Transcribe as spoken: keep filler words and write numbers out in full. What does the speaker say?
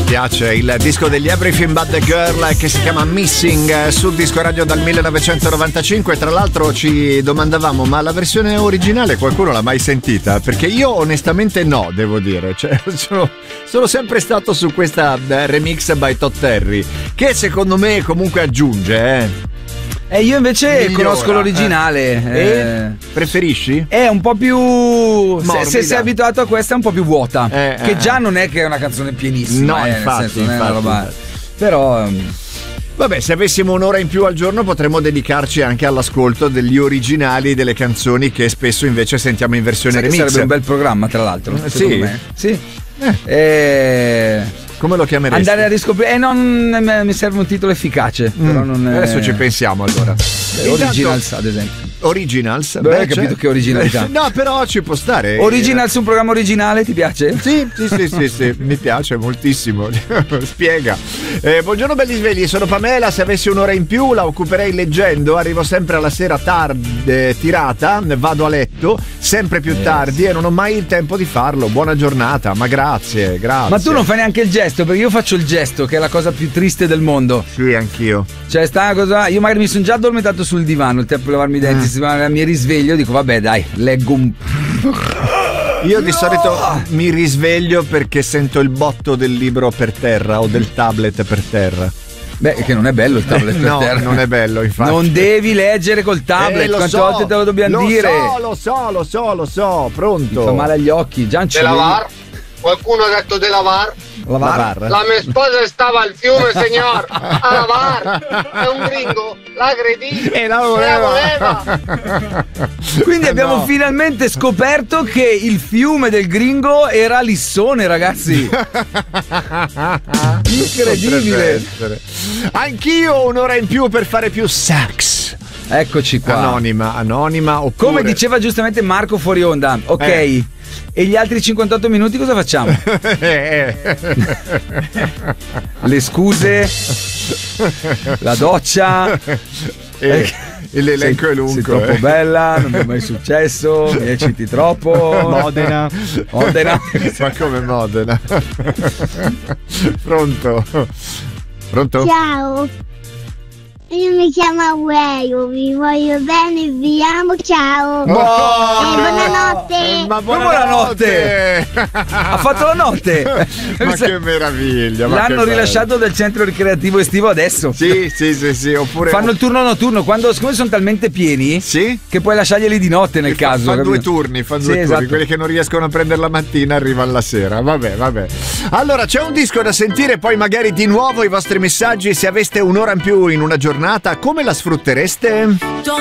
piace il disco degli Everything But The Girl che si chiama Missing sul Disco Radio dal millenovecentonovantacinque. Tra l'altro ci domandavamo, ma la versione originale qualcuno l'ha mai sentita? Perché io onestamente no, devo dire, cioè, sono, sono sempre stato su questa remix by Todd Terry, che secondo me comunque aggiunge eh E io invece Migliora, conosco l'originale. eh. Eh. Preferisci? È un po' più. Se, se sei abituato a questa è un po' più vuota. Eh, che eh, già non è che è una canzone pienissima. No, eh, infatti, nel senso, non è infatti, una roba. infatti. Però. Um... Vabbè, se avessimo un'ora in più al giorno potremmo dedicarci anche all'ascolto degli originali delle canzoni che spesso invece sentiamo in versione Sai che remix. sarebbe un bel programma, tra l'altro. Sì. Secondo me. Sì. Eh. Eh... Come lo chiameresti? Andare a riscoprire. Eh, non mi serve un titolo efficace. Mm. Però non è... Adesso ci pensiamo allora. Eh, Originals, ad esempio. Originals? Beh, hai capito che originalità. No, però ci può stare. Originals, un programma originale, ti piace? Sì, sì, sì, sì, sì. Mi piace moltissimo. Spiega. Eh, buongiorno belli svegli, sono Pamela. Se avessi un'ora in più la occuperei leggendo. Arrivo sempre alla sera tardi, eh, tirata, vado a letto sempre più yes. tardi e non ho mai il tempo di farlo. Buona giornata, ma grazie, grazie. Ma tu non fai neanche il gesto, perché io faccio il gesto, che è la cosa più triste del mondo. Sì, anch'io. Cioè, sta una cosa. Io magari mi sono già addormentato sul divano, il tempo di lavarmi i denti, Mm. mi risveglio, dico vabbè dai, leggo un. Io di no! solito mi risveglio perché sento il botto del libro per terra o del tablet per terra. Beh, che non è bello il tablet per no, terra. non è bello, infatti. Non devi leggere col tablet, eh, lo quante so, volte te lo dobbiamo lo dire? Lo so, lo so, lo so, lo so, pronto. Mi fa male agli occhi, già De lavar? Qualcuno ha detto de lavar? Lavar? La mia sposa stava al fiume, signor, a lavar. È un gringo, l'aggredì e la voleva. voleva. Quindi abbiamo no. finalmente scoperto che il fiume del gringo era Lissone, ragazzi. Incredibile. Anch'io ho un'ora in più per fare più sax. Eccoci qua. Anonima, anonima oppure... Come diceva giustamente Marco fuori onda. Ok. Eh. E gli altri cinquantotto minuti cosa facciamo? Le scuse, la doccia. E, e l'elenco sei, è lungo. Sei troppo eh. bella, non mi è mai successo, mi ecciti troppo. Modena. Modena. Ma come Modena? Pronto? Pronto? Ciao. Io mi chiamo Ueio, vi voglio bene, vi amo, ciao. Oh, e buonanotte. Ma buonanotte. Ha fatto la notte. Ma che meraviglia. Ma l'hanno che rilasciato dal centro ricreativo estivo adesso. Sì, sì, sì, sì. Oppure fanno il turno notturno quando, siccome sono talmente pieni, sì? che puoi lasciarglieli di notte nel e caso. Fanno due turni, fanno sì, due turni. esatto. Quelli che non riescono a prendere la mattina arrivano la sera. Vabbè, vabbè. Allora c'è un disco da sentire, poi magari di nuovo i vostri messaggi. Se aveste un'ora in più in una giornata, come la sfruttereste?